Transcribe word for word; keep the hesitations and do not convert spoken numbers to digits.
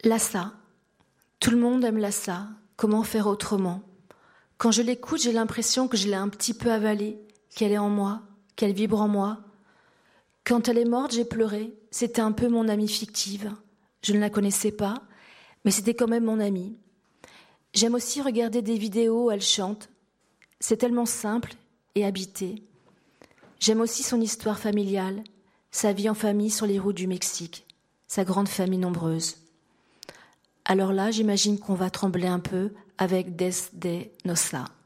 Lhasa. Tout le monde aime Lhasa. Comment faire autrement? Quand je l'écoute, j'ai l'impression que je l'ai un petit peu avalée, qu'elle est en moi, qu'elle vibre en moi. Quand elle est morte, j'ai pleuré. C'était un peu mon amie fictive. Je ne la connaissais pas, mais c'était quand même mon amie. J'aime aussi regarder des vidéos où elle chante. C'est tellement simple et habité. J'aime aussi son histoire familiale, sa vie en famille sur les routes du Mexique, sa grande famille nombreuse. Alors là, j'imagine qu'on va trembler un peu avec Desde Nossa.